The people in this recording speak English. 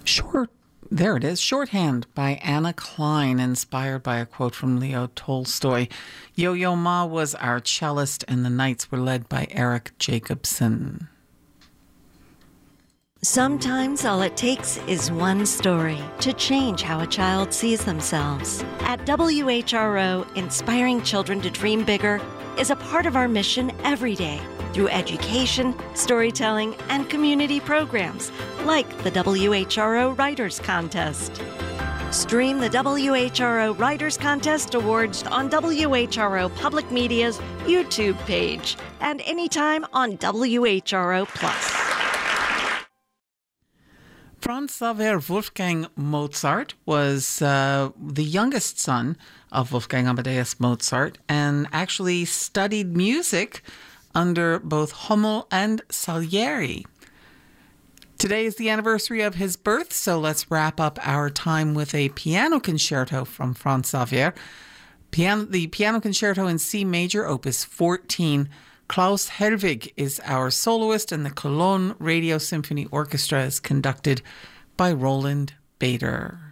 There it is, Shorthand by Anna Klein, inspired by a quote from Leo Tolstoy. Yo-Yo Ma was our cellist, and the Knights were led by Eric Jacobson. Sometimes all it takes is one story to change how a child sees themselves. At WHRO, inspiring children to dream bigger is a part of our mission every day through education, storytelling, and community programs like the WHRO Writers Contest. Stream the WHRO Writers Contest Awards on WHRO Public Media's YouTube page and anytime on WHRO Plus. Franz Xaver Wolfgang Mozart was the youngest son of Wolfgang Amadeus Mozart and actually studied music under both Hummel and Salieri. Today is the anniversary of his birth, so let's wrap up our time with a piano concerto from Franz Xaver. The piano concerto in C major, opus 14. Klaus Helwig is our soloist, and the Cologne Radio Symphony Orchestra is conducted by Roland Bader.